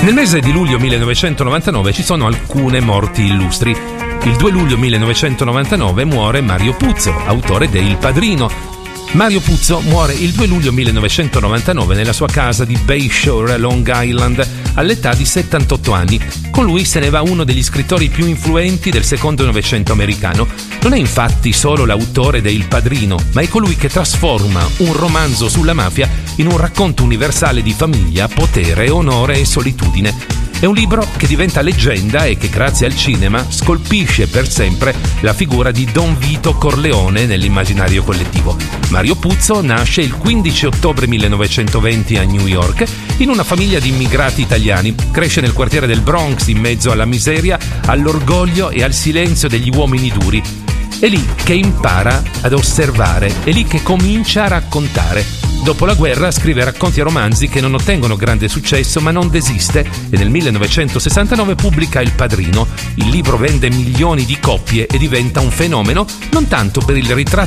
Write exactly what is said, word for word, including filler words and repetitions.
Nel mese di luglio millenovecentonovantanove ci sono alcune morti illustri. Il due luglio millenovecentonovantanove muore Mario Puzo, autore de Il Padrino. Mario Puzo muore il due luglio millenovecentonovantanove nella sua casa di Bayshore, Long Island, all'età di settantotto anni. Con lui se ne va uno degli scrittori più influenti del secondo Novecento americano. Non è infatti solo l'autore de Il Padrino, ma è colui che trasforma un romanzo sulla mafia in un racconto universale di famiglia, potere, onore e solitudine. È un libro che diventa leggenda e che grazie al cinema scolpisce per sempre la figura di Don Vito Corleone nell'immaginario collettivo. Mario Puzo nasce il quindici ottobre millenovecentoventi a New York in una famiglia di immigrati italiani. Cresce nel quartiere del Bronx in mezzo alla miseria, all'orgoglio e al silenzio degli uomini duri. È lì che impara ad osservare, è lì che comincia a raccontare. Dopo la guerra scrive racconti e romanzi che non ottengono grande successo, ma non desiste e nel millenovecentosessantanove pubblica Il Padrino. Il libro vende milioni di copie e diventa un fenomeno non tanto per il ritratto